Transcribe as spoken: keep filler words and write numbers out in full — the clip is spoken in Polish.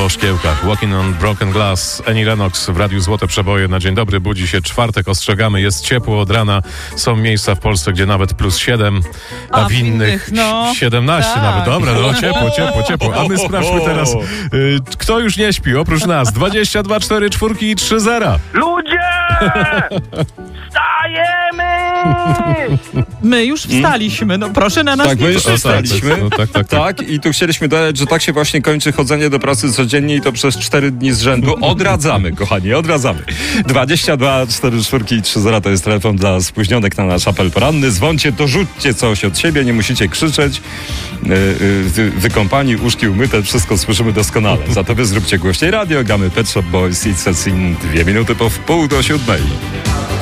po szkiełkach. Walking on Broken Glass, Annie Lennox w Radiu Złote Przeboje. Na dzień dobry, budzi się czwartek, ostrzegamy, jest ciepło od rana. Są miejsca w Polsce, gdzie nawet plus siedem, a, a w innych no, siedemnaście tak. nawet. Dobra, no ciepło, ciepło, ciepło. A my sprawdźmy teraz, y, kto już nie śpi oprócz nas. dwadzieścia dwa, cztery, cztery i trzy zera. Ludzie! Wstajemy! My już wstaliśmy, no proszę na nas tak, nie my już wstaliśmy. No, tak, tak, tak. tak, i tu chcieliśmy dodać, że tak się właśnie kończy chodzenie do pracy codziennie i to przez cztery dni z rzędu. Odradzamy, kochani, odradzamy. dwadzieścia dwa, cztery, cztery i trzy zera to jest telefon dla spóźnionych na nasz apel poranny. Dzwońcie, dorzućcie coś od siebie, nie musicie krzyczeć. Yy, yy, wykąpani, uszki umyte, wszystko słyszymy doskonale. Za to wy zróbcie głośniej radio. Gramy Pet Shop Boys i Cecin dwie minuty po wpół do siódmej.